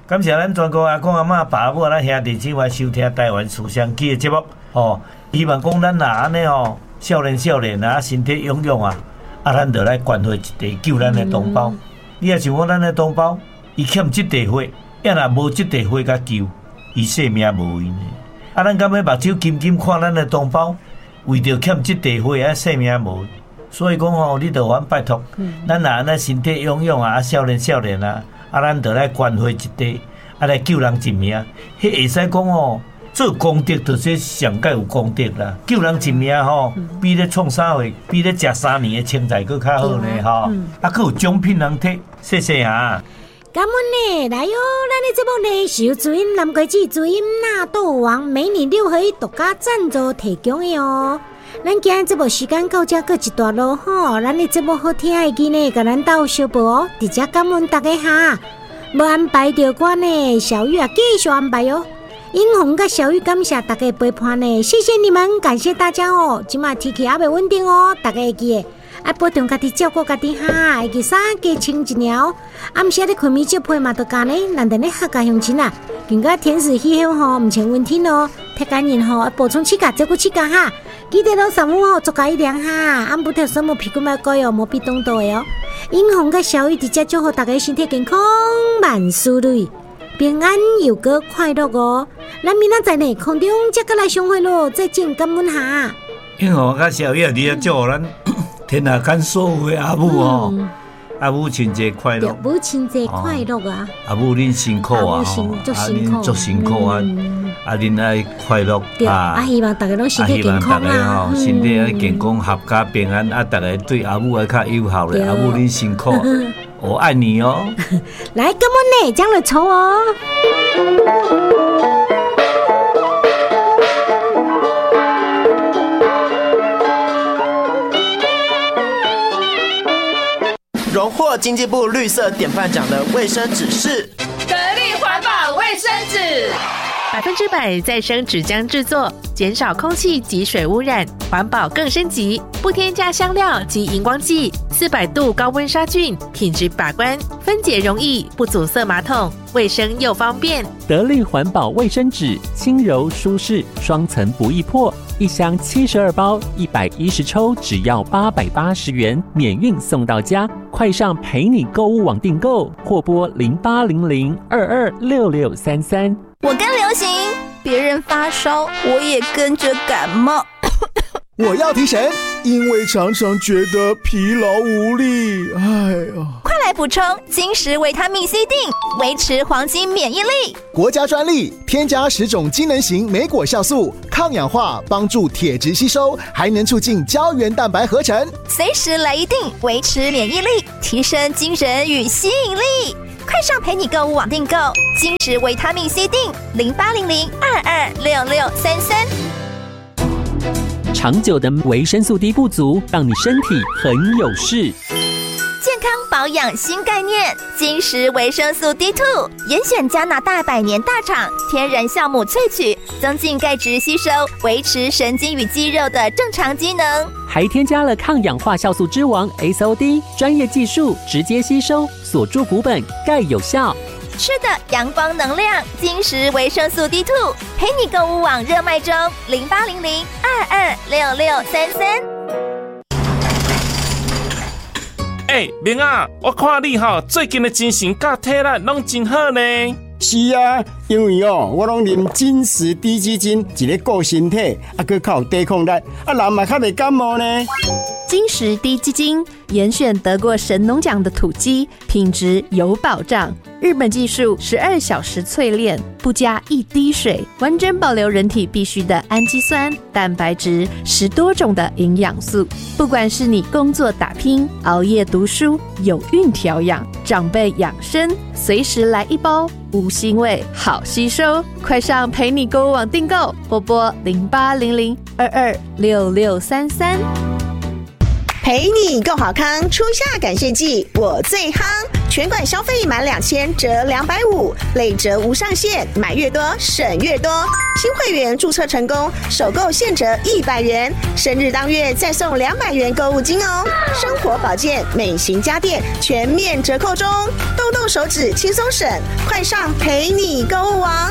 感谢咱全国阿公阿嬷、爸母、咱兄弟姊妹收听台湾思想记的节目哦。希望讲咱若安尼哦，少年啊，身体勇勇啊，咱就来关怀一地救咱的同胞。你也想讲咱的同胞，伊欠这地火，也若无这地火甲救，伊性命无因的。咱敢要目睭金看咱的同胞，为着欠这地火啊，性命无。所以讲吼，你着阮拜托，咱若安尼身体勇勇啊，少年啊，咱着来关怀一地，来救人一命。迄会使讲吼，做功德就是上界有功德啦。救人一命吼，比咧创啥货，比咧食3年的青菜佫较好呢吼。佫有奖品通摕，谢谢啊。 感恩呢，来哟！咱的节目呢是由主音南瓜子主音纳豆王美女6合1独家赞助提供的哦。咱今日节目时间到这，过一段路吼。咱的节目好听的记呢，甲咱斗小报哦。直接感恩大家哈，无安排到歌呢，小玉啊继续安排哦。英红甲小玉感谢大家陪伴呢，谢谢你们，感谢大家哦。今麦天气也袂稳定哦，大家会记的。爱保重家己，照顾家己哈，会记衫加穿一条。暗时咧困眠少配嘛，都加呢，难得咧客家乡亲啊。更加天时气候吼，唔像温天哦，太干热吼，要补充气价，照顾气价哈。记得到上午吼，做家一量哈，暗不特什么屁股莫改哦，莫变动作的哦。英红甲小雨直接祝福大家身体健康，万事如意，平安又个快乐哦。咱明仔载呢，空中再个来相会咯，再见，感恩哈。 英红甲小雨，你也祝福咱天下间所有的阿母哦。阿母亲节快乐！ 母亲节快乐啊！ 阿母恁辛苦啊！恁足辛苦啊！恁爱快乐啊！ 希望大家拢身体健康啊！ 身体爱健康、合家平安啊！大家对阿母爱较友好咧。阿母恁辛苦，我爱你哦！ 来，感恩呢，将来抽哦！ 荣获经济部绿色典范奖的卫生纸是得力环保卫生纸 ，100%再生纸浆制作，减少空气及水污染，环保更升级，不添加香料及荧光剂，400度高温杀菌，品质把关，分解容易，不阻塞马桶，卫生又方便。 得力环保卫生纸，轻柔舒适，双层不易破。一箱72包，110抽，只要880元，免运送到家。快上陪你购物网订购，或拨0800226633。 我跟流行，别人发烧，我也跟着感冒。 我要提神，因为常常觉得疲劳无力。哎呀， 快来补充金石维他命 C 锭，维持黄金免疫力。 国家专利，添加10种机能型莓果酵素，抗氧化，帮助铁质吸收，还能促进胶原蛋白合成。 随时来一锭，维持免疫力，提升精神与吸引力。快上陪你购物网订购金石维他命 C 锭，0800226633。 长久的维生素 D 不足，让你身体很有事。 健康保养新概念，金石维生素 D2， 严选加拿大100年大厂天然酵母萃取，增进钙质吸收，维持神经与肌肉的正常机能， 还添加了抗氧化酵素之王 SOD， 专业技术直接吸收，锁住骨本，钙有效。 吃的阳光能量，金石维生素 D2， 陪你购物网热卖中，0800226633。 明啊，我看你最近的精神甲体力拢真好呢。 是啊，因为我拢啉金石低基金，一个顾身体，佮较有抵抗力，人嘛较袂感冒呢。 金石低基金严选得过神农奖的土鸡，品质有保障。日本技术12小时淬炼，不加一滴水，完整保留人体必需的氨基酸、蛋白质，10多种的营养素。不管是你工作打拼、熬夜读书、有孕调养、长辈养生，随时来一包，无腥味，好吸收。快上陪你购物网订购，或拨0800226633。 陪你够好康，初夏感谢季我最夯，全馆消费满2000折250，累折无上限，买越多省越多。新会员注册成功，首购现折100元，生日当月再送200元购物金哦。生活保健、美型家电全面折扣中，动动手指轻松省，快上陪你购物王。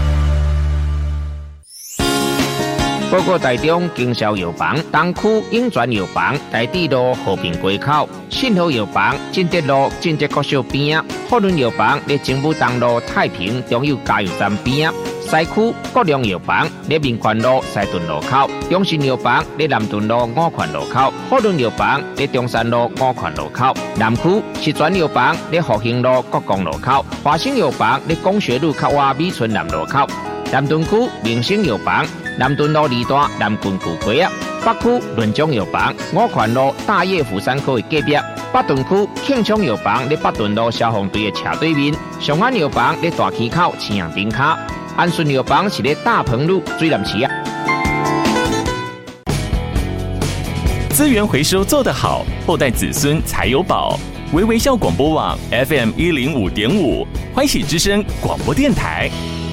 报告台中经销药房东区永泉药房台地路和平街口，信和药房进德路进德国小边，福伦药房在政府东路太平中油加油站边，西区国良药房在民权路西屯路口，中信药房在南屯路五权路口，福伦药房在中山路五权路口，南区石泉药房在复兴路国光路口，华兴药房在工学路靠外美村南路口，南屯区明星药房南屯路2段南郡古街啊，北区润中药房五权路大叶福山科的隔壁，北屯区庆昌药房在北屯路消防队的斜对面，上安药房在大溪口青阳顶卡，安顺药房是在大鹏路水南市啊。 资源回收做得好，后代子孙才有宝。微微笑广播网 FM105.5，欢喜之声广播电台。